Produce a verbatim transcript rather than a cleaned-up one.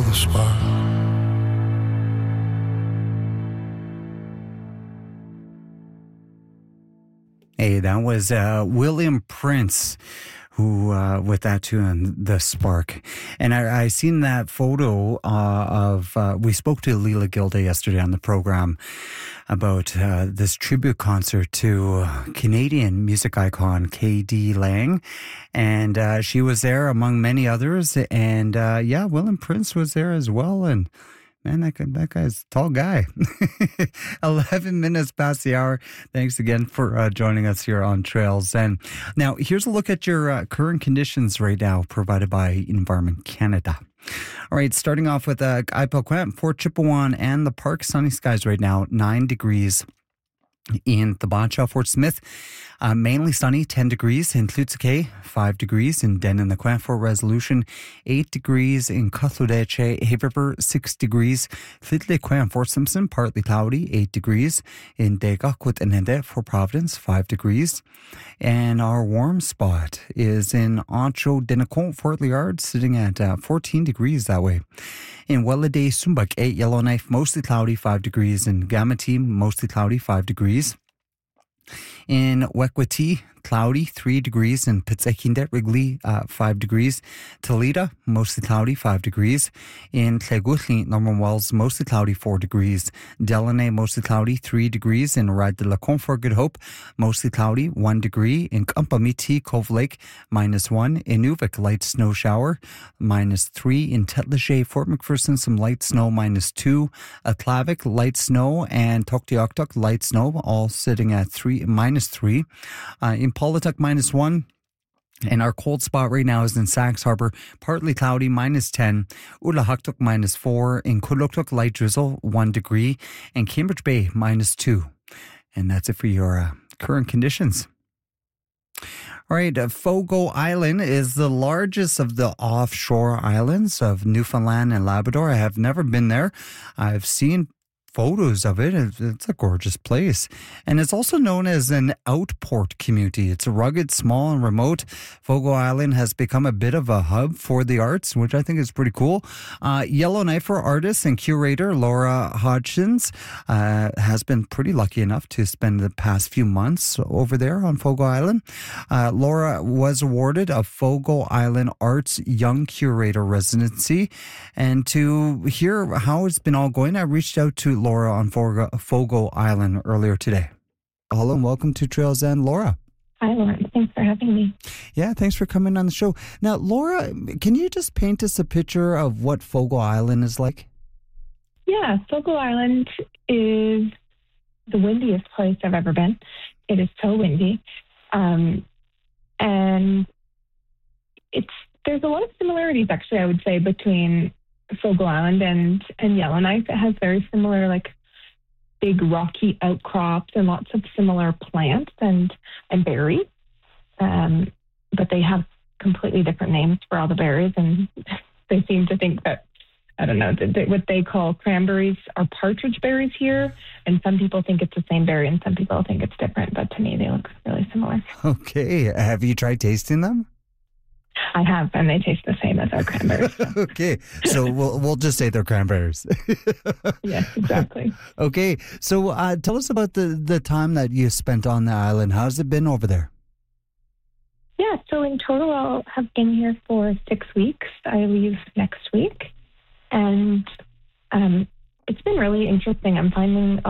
the spark. Hey, that was uh, William Prince, who uh, with that tune, The Spark. And I, I seen that photo uh, of, uh, we spoke to Leela Gilda yesterday on the program about uh, this tribute concert to Canadian music icon K D Lang. And uh, she was there among many others. And uh, yeah, William Prince was there as well. And man, that guy, that guy's a tall guy. eleven minutes past the hour. Thanks again for uh, joining us here on Trails. And now here's a look at your uh, current conditions right now provided by Environment Canada. All right, starting off with uh, Ipoquet, Fort Chipewyan and the Park. Sunny skies right now, nine degrees. In Thibacha, Fort Smith, uh, mainly sunny, ten degrees. In Tlutske, five degrees. In Deninaquan, Fort Resolution, eight degrees. In Cutludeche, Hay River, six degrees. Tlitlequan, Fort Simpson, partly cloudy, eight degrees. In Degaquit Enende, Fort Providence, five degrees. And our warm spot is in Ancho Denacon, Fort Liard, sitting at uh, fourteen degrees that way. In Welladay, Sumbak, eight Yellowknife, mostly cloudy, five degrees. In Gamati, mostly cloudy, five degrees. In Wekwati, cloudy, three degrees. In Pitsakindet, Wrigley, uh, five degrees. Toledo, mostly cloudy, five degrees. In Tleguthli, Norman Wells, mostly cloudy, four degrees. Delaney, mostly cloudy, three degrees. In Ride de la Confort, Good Hope, mostly cloudy, one degree. In Kampamiti, Cove Lake, minus one. In Nuvik, light snow shower, minus three. In Tetlache, Fort McPherson, some light snow, minus two. Atlavik, light snow. And Toktioktok, light snow, all sitting at three, minus three. Uh, in Paulatuk, minus one. And our cold spot right now is in Sax Harbor, partly cloudy, minus ten. Ulahaktuk, minus four. In Kuluktuk, light drizzle, one degree. And Cambridge Bay, minus two. And that's it for your uh, current conditions. All right, uh, Fogo Island is the largest of the offshore islands of Newfoundland and Labrador. I have never been there. I've seen photos of it. It's a gorgeous place. And it's also known as an outport community. It's rugged, small, and remote. Fogo Island has become a bit of a hub for the arts, which I think is pretty cool. Uh, Yellowknife artist and curator Laura Hodgins uh, has been pretty lucky enough to spend the past few months over there on Fogo Island. Uh, Laura was awarded a Fogo Island Arts Young Curator residency. And to hear how it's been all going, I reached out to Laura on Fogo, Fogo Island earlier today. Hello and welcome to Trails End, Laura. Hi, Lauren. Thanks for having me. Yeah, thanks for coming on the show. Now, Laura, can you just paint us a picture of what Fogo Island is like? Yeah, Fogo Island is the windiest place I've ever been. It is so windy. Um, and it's there's a lot of similarities, actually, I would say, between Fogo Island and, and Yellowknife. It has very similar, like, big rocky outcrops and lots of similar plants and, and berries. Um, but they have completely different names for all the berries, and they seem to think that, I don't know, that, that what they call cranberries are partridge berries here, and some people think it's the same berry and some people think it's different, but to me they look really similar. Okay. Have you tried tasting them? I have, and they taste the same as our cranberries. So. Okay, so we'll we'll just say they're cranberries. Yes, exactly. Okay, so uh, tell us about the, the time that you spent on the island. How's it been over there? Yeah, so in total I'll have been here for six weeks. I leave next week, and um, it's been really interesting. I'm finding